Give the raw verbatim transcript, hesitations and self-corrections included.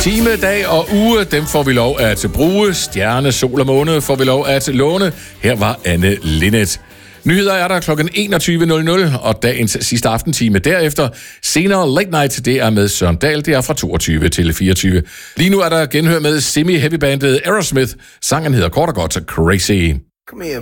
Time, dag og uge, dem får vi lov at bruge. Stjerne, sol og måne får vi lov at låne. Her var Anne Linnet. Nyheder er der klokken enogtyve nul nul, og dagens sidste aftentime derefter. Senere Late Night, det er med Søren Dahl, det er fra toogtyve til fireogtyve. Lige nu er der genhør med semi-heavy-bandet Aerosmith. Sangen hedder kort og godt Crazy. Come here.